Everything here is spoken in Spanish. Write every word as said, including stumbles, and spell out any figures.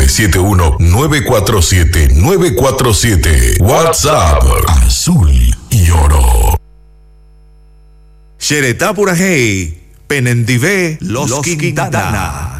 nueve siete uno, nueve cuatro siete, nueve cuatro siete. WhatsApp Azul y Oro. Xeretá Purajey, Penendivé, Los, Los Quintana. Quintana.